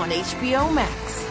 on HBO Max.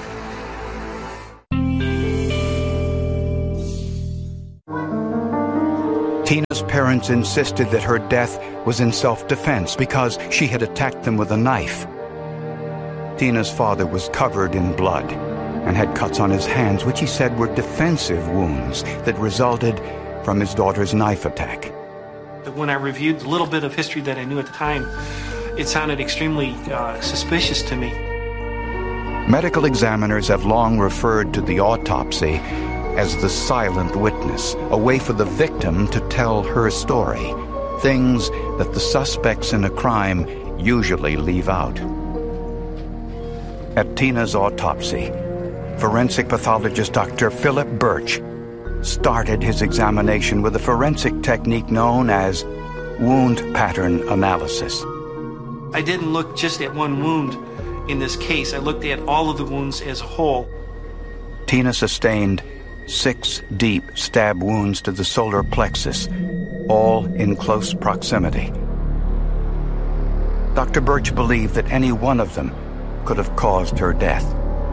Tina's parents insisted that her death was in self-defense because she had attacked them with a knife. Tina's father was covered in blood and had cuts on his hands, which he said were defensive wounds that resulted from his daughter's knife attack. When I reviewed the little bit of history that I knew at the time, it sounded extremely suspicious to me. Medical examiners have long referred to the autopsy as the silent witness, a way for the victim to tell her story, things that the suspects in a crime usually leave out. At Tina's autopsy, forensic pathologist Dr. Philip Birch started his examination with a forensic technique known as wound pattern analysis. I didn't look just at one wound in this case. I looked at all of the wounds as a whole. Tina sustained 6 deep stab wounds to the solar plexus, all in close proximity. Dr. Birch believed that any one of them could have caused her death.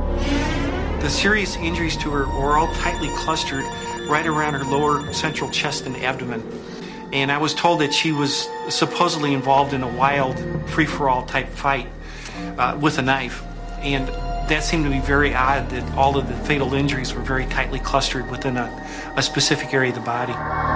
The serious injuries to her were all tightly clustered right around her lower central chest and abdomen. And I was told that she was supposedly involved in a wild, free-for-all type fight with a knife. And that seemed to be very odd that all of the fatal injuries were very tightly clustered within a specific area of the body.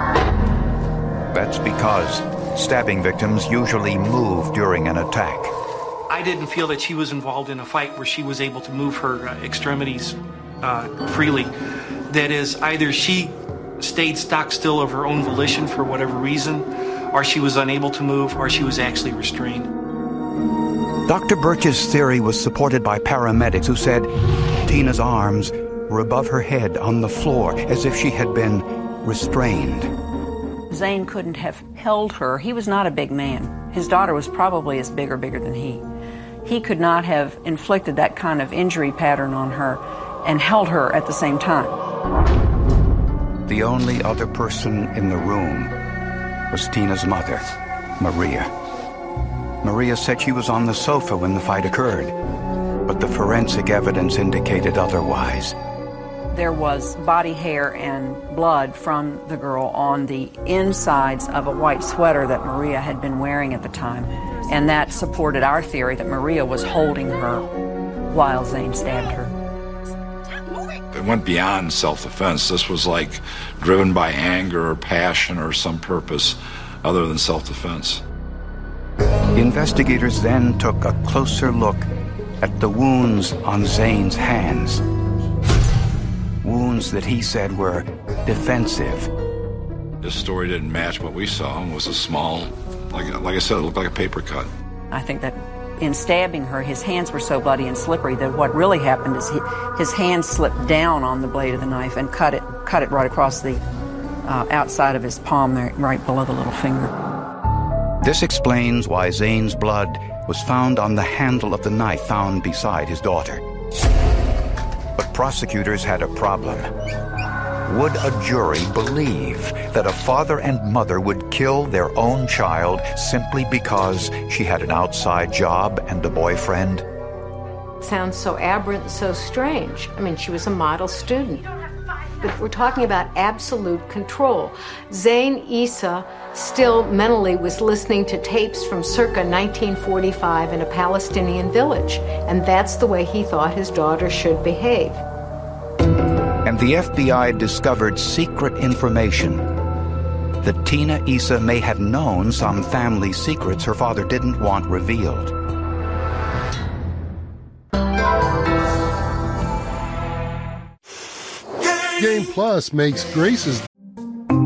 That's because stabbing victims usually move during an attack. I didn't feel that she was involved in a fight where she was able to move her extremities freely. That is, either she stayed stock still of her own volition for whatever reason, or she was unable to move, or she was actually restrained. Dr. Birch's theory was supported by paramedics who said Tina's arms were above her head on the floor as if she had been restrained. Zane couldn't have held her. He was not a big man. His daughter was probably as big or bigger than he. He could not have inflicted that kind of injury pattern on her and held her at the same time. The only other person in the room was Tina's mother, Maria. Maria said she was on the sofa when the fight occurred, but the forensic evidence indicated otherwise. There was body hair and blood from the girl on the insides of a white sweater that Maria had been wearing at the time, and that supported our theory that Maria was holding her while Zane stabbed her. It went beyond self-defense. This was like driven by anger or passion or some purpose other than self-defense. Investigators then took a closer look at the wounds on Zane's hands. Wounds that he said were defensive. This story didn't match what we saw. It was a small, like I said, it looked like a paper cut. I think that in stabbing her, his hands were so bloody and slippery that what really happened is his hand slipped down on the blade of the knife and cut it right across the outside of his palm there, right below the little finger. This explains why Zane's blood was found on the handle of the knife found beside his daughter. But prosecutors had a problem. Would a jury believe that a father and mother would kill their own child simply because she had an outside job and a boyfriend? Sounds so aberrant, so strange. I mean, she was a model student. But we're talking about absolute control. Zane Issa still mentally was listening to tapes from circa 1945 in a Palestinian village, and that's the way he thought his daughter should behave. And the FBI discovered secret information that Tina Issa may have known some family secrets her father didn't want revealed. Game Plus makes Grace's